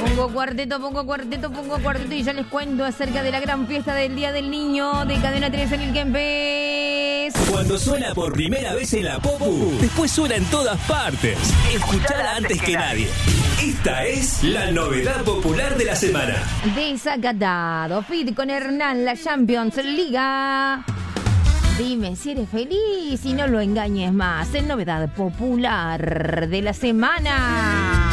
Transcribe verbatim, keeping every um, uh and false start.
Pongo cuarteto, pongo cuarteto, pongo cuarteto y ya les cuento acerca de la gran fiesta del Día del Niño de Cadena tres en el Kempes. Cuando suena por primera vez en la Popu, después suena en todas partes. Escuchala antes que nadie. Esta es la novedad popular de la semana. Desacatado, fit con Hernán, la Champions Liga. Dime si eres feliz y no lo engañes más. En novedad popular de la semana.